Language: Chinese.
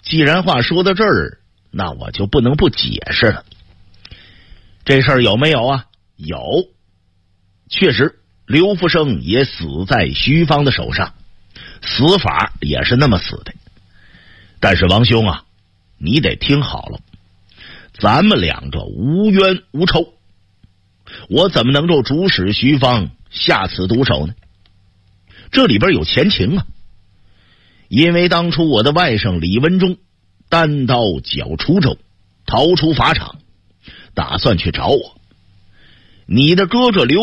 既然话说到这儿，那我就不能不解释了。这事儿有没有啊？有，确实刘福生也死在徐芳的手上，死法也是那么死的。但是王兄啊，你得听好了，咱们两个无冤无仇，我怎么能够主使徐芳下此毒手呢？这里边有前情啊。因为当初我的外甥李文忠单刀剿滁州，逃出法场，打算去找我。你的哥哥刘